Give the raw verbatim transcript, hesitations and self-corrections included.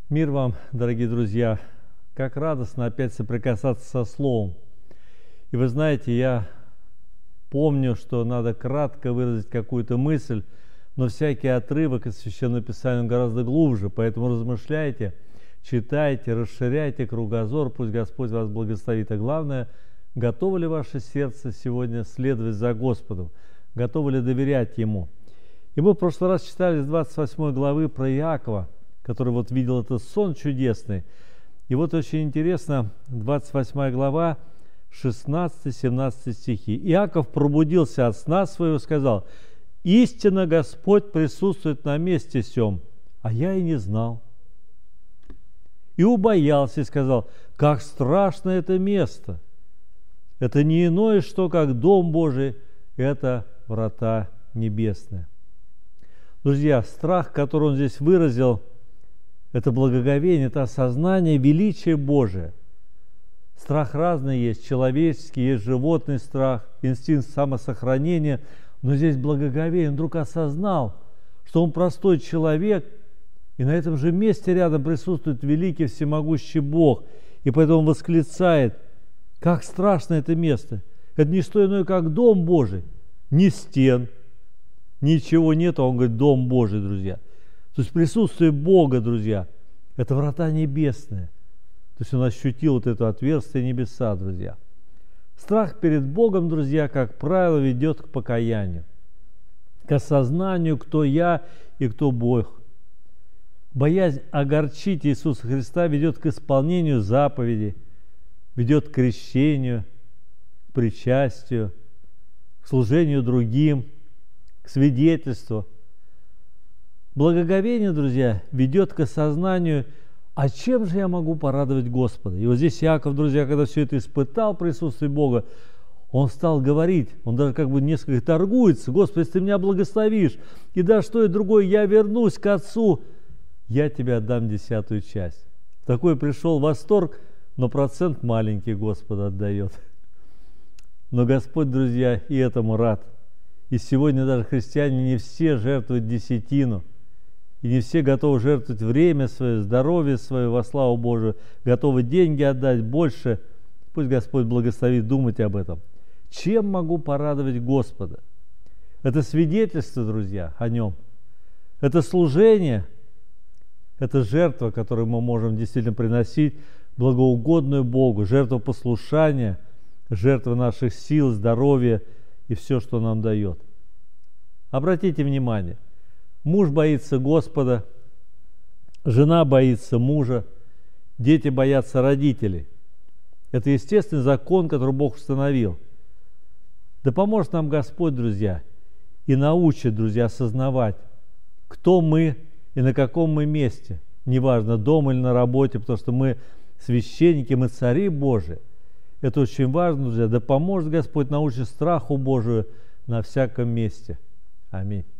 Мир вам, дорогие друзья! Как радостно опять соприкасаться со Словом. И вы знаете, я помню, что надо кратко выразить какую-то мысль, но всякий отрывок из Священного Писания гораздо глубже, поэтому размышляйте, читайте, расширяйте кругозор, пусть Господь вас благословит. А главное, готово ли ваше сердце сегодня следовать за Господом, готовы ли доверять Ему? И мы в прошлый раз читали с двадцать восьмой главы про Иакова, который вот видел этот сон чудесный. И вот очень интересно, двадцать восьмая глава, шестнадцатый-семнадцатый стихи. Иаков пробудился от сна своего и сказал: «Истинно Господь присутствует на месте сем, а я и не знал». И убоялся и сказал: «Как страшно это место! Это не иное, что как Дом Божий, это врата небесные». Друзья, страх, который он здесь выразил, это благоговение, это осознание величия Божия. Страх разный есть, человеческий, есть животный страх, инстинкт самосохранения, но здесь благоговение. Он вдруг осознал, что он простой человек, и на этом же месте рядом присутствует великий всемогущий Бог. И поэтому он восклицает: как страшно это место! Это не что иное, как Дом Божий, ни стен, ничего нет, а он говорит: Дом Божий, друзья. То есть присутствие Бога, друзья, это врата небесные. То есть он ощутил вот это отверстие небеса, друзья. Страх перед Богом, друзья, как правило, ведет к покаянию, к осознанию, кто я и кто Бог. Боязнь огорчить Иисуса Христа ведет к исполнению заповедей, ведет к крещению, к причастию, к служению другим, к свидетельству. Благоговение, друзья, ведет к осознанию, а чем же я могу порадовать Господа? И вот здесь Иаков, друзья, когда все это испытал, присутствие Бога, он стал говорить, он даже как бы несколько торгуется: Господи, если Ты меня благословишь, и дашь то и другое, я вернусь к Отцу, я Тебе отдам десятую часть. Такой пришел восторг, но процент маленький Господь отдает. Но Господь, друзья, и этому рад. И сегодня даже христиане не все жертвуют десятину. И не все готовы жертвовать время свое, здоровье свое во славу Божию, готовы деньги отдать больше. Пусть Господь благословит думать об этом. Чем могу порадовать Господа? Это свидетельство, друзья, о Нем. Это служение, это жертва, которую мы можем действительно приносить, благоугодную Богу, жертва послушания, жертва наших сил, здоровья и все, что нам дает. Обратите внимание. Муж боится Господа, жена боится мужа, дети боятся родителей. Это естественный закон, который Бог установил. Да поможет нам Господь, друзья, и научит, друзья, осознавать, кто мы и на каком мы месте. Неважно, дома или на работе, потому что мы священники, мы цари Божии. Это очень важно, друзья. Да поможет Господь научить страху Божию на всяком месте. Аминь.